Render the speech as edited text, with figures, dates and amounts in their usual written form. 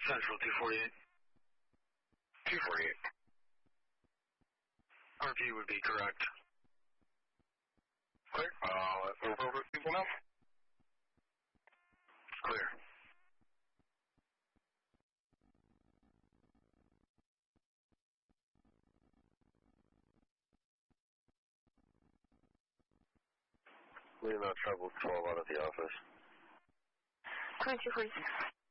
Central 248. 248. RP would be correct. Clear. Let's move over to people now. Clear. Lima Trouble 12 out of the office. 2246.